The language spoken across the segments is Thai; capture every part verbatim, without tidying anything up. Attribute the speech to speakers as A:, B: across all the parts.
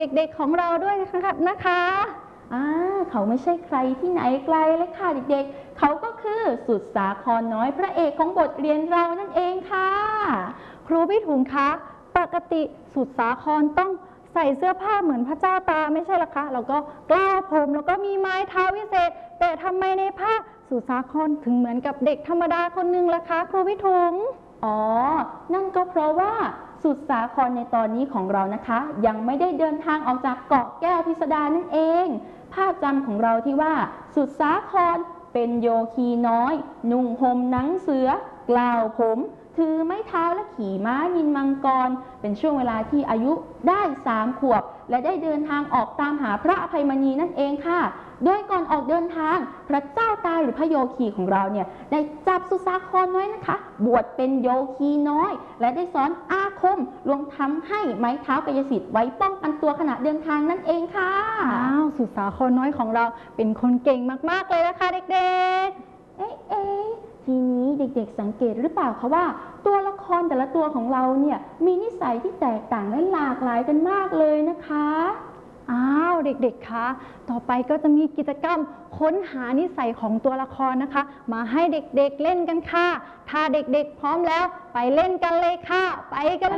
A: เด็กๆของเราด้วยนะครับนะคะอ่าเขาไม่ใช่ใครที่ไหนไกลเลยค่ะเด็กๆเขาก็คือสุดสาครน้อยพระเอกของบทเรียนเรานั่นเองค่ะครูพี่ถุงคะปกติสุดสาครต้องใส่เสื้อผ้าเหมือนพระเจ้าตาไม่ใช่หรอคะแล้วก็กล้าวผมแล้วก็มีไม้เท้าวิเศษแต่ทำไมในภาพสุดสาครถึงเหมือนกับเด็กธรรมดาคนนึงล่ะคะครูพี่ถุงอ๋อนั่นก็เพราะว่าสุดสาครในตอนนี้ของเรานะคะยังไม่ได้เดินทางออกจากเกาะแก้วพิสดารนั่นเองภาพจำของเราที่ว่าสุดสาครเป็นโยคีน้อยนุ่งห่มหนังเสือกล่าวผมถือไม้เท้าและขี่ม้านินมังกรเป็นช่วงเวลาที่อายุได้สามขวบและได้เดินทางออกตามหาพระอภัยมณีนั่นเองค่ะโดยก่อนออกเดินทางพระเจ้าตาหรือพระโยคีของเราเนี่ยได้จับสุสาครน้อยนะคะบวชเป็นโยคีน้อยและได้สอนอาคมรวมทำให้ไม้เท้ากายสิทธิ์ไว้ป้องกันตัวขณะเดินทางนั่นเองค่ะอ้าวสุสาครน้อยของเราเป็นคนเก่งมากๆเลยนะคะเด็กๆเอ๊ะเอ๊ะทีนี้เด็กๆสังเกตหรือเปล่าคะว่าตัวละครแต่ละตัวของเราเนี่ยมีนิสัยที่แตกต่างและหลากหลายกันมากเลยนะคะอ้าวเด็กๆคะต่อไปก็จะมีกิจกรรมค้นหานิสัยของตัวละครนะคะมาให้เด็กๆ เ, เล่นกันค่ะถ้าเด็กๆพร้อมแล้วไปเล่นกันเลยค่ะไปกัน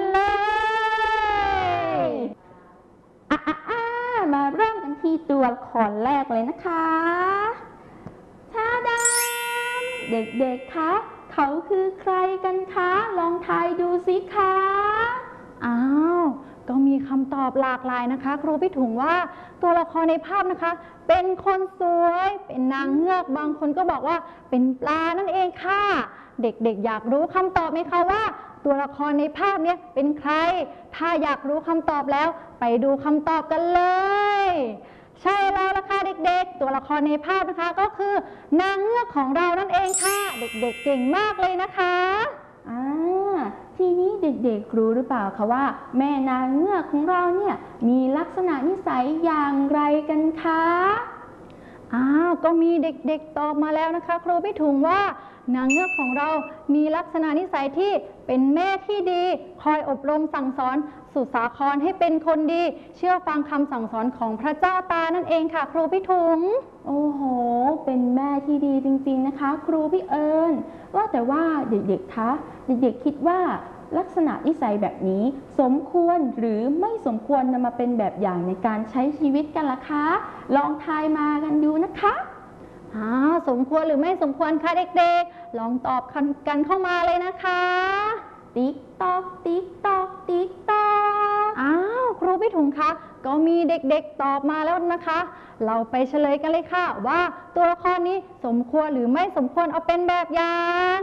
A: เลยอ่ะๆมาเริ่มกันที่ตัวละครแรกเลยนะคะชาดามเด็กๆคะเขาคือใครกันคะลองทายดูสิคะอ้าวก็มีคำตอบหลากหลายนะคะครูพี่ถุงว่าตัวละครในภาพนะคะเป็นคนสวยเป็นนางเงือกบางคนก็บอกว่าเป็นปลานั่นเองค่ะเด็กๆอยากรู้คำตอบไหมคะว่าตัวละครในภาพนี้เป็นใครถ้าอยากรู้คำตอบแล้วไปดูคำตอบกันเลยใช่แล้วล่ะค่ะเด็กๆตัวละครในภาพนะคะก็คือนางเงือกของเรานั่นเองค่ะเด็กๆเก่งมากเลยนะคะอ่าทีนี้เด็กๆรู้หรือเปล่าคะว่าแม่นางเงือกของเราเนี่ยมีลักษณะนิสัยอย่างไรกันคะอ้าวก็มีเด็กๆตอบมาแล้วนะคะครูพี่ถุงว่านางเงือกของเรามีลักษณะนิสัยที่เป็นแม่ที่ดีคอยอบรมสั่งสอนสุสาครให้เป็นคนดีเชื่อฟังคำสั่งสอนของพระเจ้าตานั่นเองค่ะครูพี่ถุงโอ้โหเป็นแม่ที่ดีจริงๆนะคะครูพี่เอิญว่าแต่ว่าเด็กๆคะเด็กๆคิดว่าลักษณะนิสัยแบบนี้สมควรหรือไม่สมควรนำมาเป็นแบบอย่างในการใช้ชีวิตกันล่ะคะลองทายมากันดูนะคะอ้าวสมควรหรือไม่สมควรคะเด็กๆลองตอบกันเข้ามาเลยนะคะติ๊กตอกติ๊กตอกติ๊กตอกอ้าวครูพี่ถุงคะก็มีเด็กๆตอบมาแล้วนะคะเราไปเฉลยกันเลยค่ะว่าตัวละครนี้สมควรหรือไม่สมควรเอาเป็นแบบอย่าง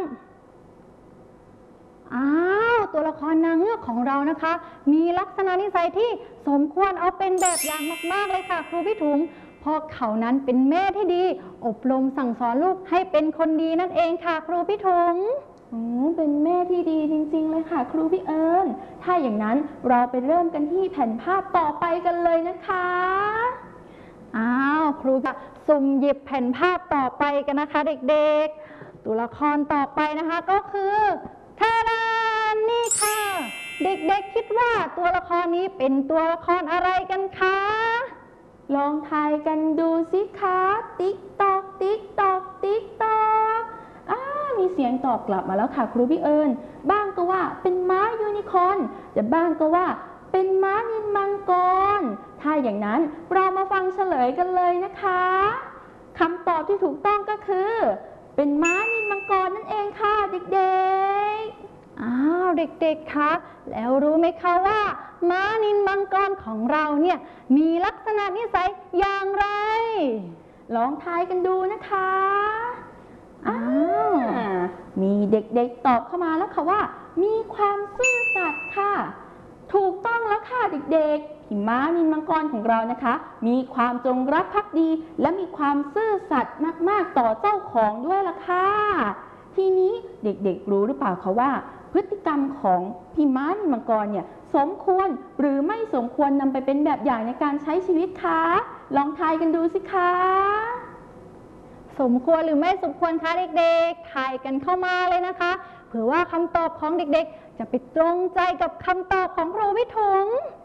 A: อ้าวตัวละครนางเงือกของเรานะคะมีลักษณะนิสัยที่สมควรเอาเป็นแบบอย่างมากๆเลยค่ะครูพี่ถุงเพราะเขานั้นเป็นแม่ที่ดีอบรมสั่งสอนลูกให้เป็นคนดีนั่นเองค่ะครูพี่ถุงอืมเป็นแม่ที่ดีจริงๆเลยค่ะครูพี่เอิญถ้าอย่างนั้นเราไปเริ่มกันที่แผ่นภาพต่อไปกันเลยนะคะอ้าวครูจะสุ่มหยิบแผ่นภาพต่อไปกันนะคะเด็กๆตัวละครต่อไปนะคะก็คือทาดานนี่ค่ะเด็กๆคิดว่าตัวละครนี้เป็นตัวละครอะไรกันคะลองทายกันดูสิคะติ๊กตอกติ๊กตอกติ๊กตอกอ้ามีเสียงตอบกลับมาแล้วค่ะครูพี่เอิญบ้างก็ว่าเป็นม้ายูนิคอร์นแต่บ้างก็ว่าเป็นม้านินมังกรถ้าอย่างนั้นเรามาฟังเฉลยกันเลยนะคะคำตอบที่ถูกต้องก็คือเป็นม้านินมังกรนั่นเองค่ะเด็กๆอ้าวเด็กๆคะแล้วรู้ไหมคะว่าม้านินมังกรของเราเนี่ยมีลักษณะนิสัยอย่างไรลองทายกันดูนะคะอ้าวมีเด็กๆตอบเข้ามาแล้วค่ะว่ามีความซื่อสัตย์ค่ะถูกต้องแล้วค่ะเด็กๆที่ม้านินมังกรของเรานะคะมีความจงรักภักดีและมีความซื่อสัตย์มากๆต่อเจ้าของด้วยล่ะค่ะทีนี้เด็กๆรู้หรือเปล่าคะว่าพฤติกรรมของพี่ม้านินมังกรเนี่ยสมควรหรือไม่สมควรนำไปเป็นแบบอย่างในการใช้ชีวิตคะลองทายกันดูสิคะสมควรหรือไม่สมควรคะเด็กๆทายกันเข้ามาเลยนะคะเผื่อว่าคำตอบของเด็กๆจะไปตรงใจกับคำตอบของครูพี่ถุง